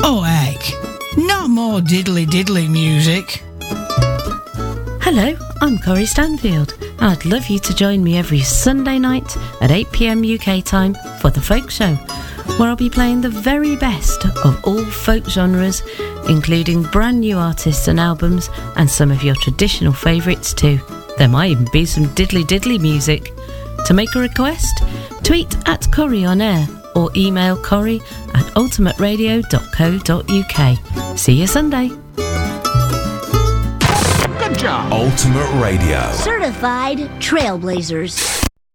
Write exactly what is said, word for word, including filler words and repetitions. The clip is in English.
Oh heck, not more diddly diddly music. Hello, I'm Corrie Stanfield, and I'd love you to join me every Sunday night at eight p m U K time for The Folk Show, where I'll be playing the very best of all folk genres, including brand new artists and albums, and some of your traditional favourites too. There might even be some diddly diddly music. To make a request, tweet at Corrie on air or email Corrie at ultimate radio dot co dot U K. See you Sunday. Good job. Ultimate Radio. Certified Trailblazers.